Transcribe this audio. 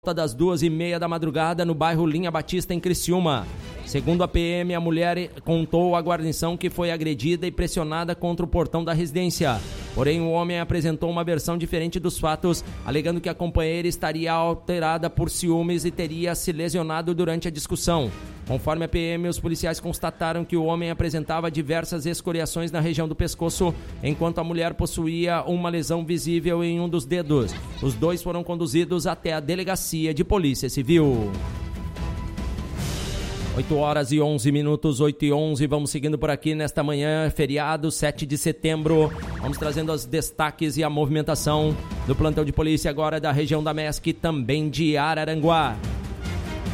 das 2h30 da madrugada no bairro Linha Batista, em Criciúma. Segundo a PM, a mulher contou à guarnição que foi agredida e pressionada contra o portão da residência. Porém, o homem apresentou uma versão diferente dos fatos, alegando que a companheira estaria alterada por ciúmes e teria se lesionado durante a discussão. Conforme a PM, os policiais constataram que o homem apresentava diversas escoriações na região do pescoço, enquanto a mulher possuía uma lesão visível em um dos dedos. Os dois foram conduzidos até a delegacia de Polícia Civil. 8h11, 8h11, vamos seguindo por aqui nesta manhã, feriado, 7 de setembro. Vamos trazendo os destaques e a movimentação do plantão de polícia agora da região da MESC, também de Araranguá.